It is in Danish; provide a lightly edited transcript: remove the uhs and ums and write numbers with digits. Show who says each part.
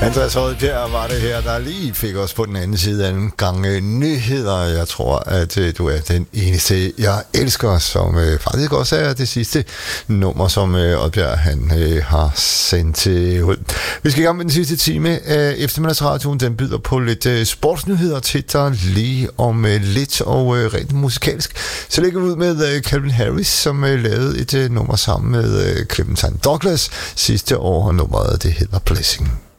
Speaker 1: Andreas Rødbjerg var det her, der lige fik os på den anden side af en gang nyheder. Jeg tror, at du er den eneste, jeg elsker, som faktisk også er det sidste nummer, som Rødbjerg han har sendt ud. Vi skal i gang med den sidste time af eftermiddagsradioen. Den byder på lidt sportsnyheder til dig lige om lidt, og rent musikalsk. Så lægger vi ud med Calvin Harris, som lavede et nummer sammen med Clementine Douglas sidste år, og nummeret det hedder Blessing.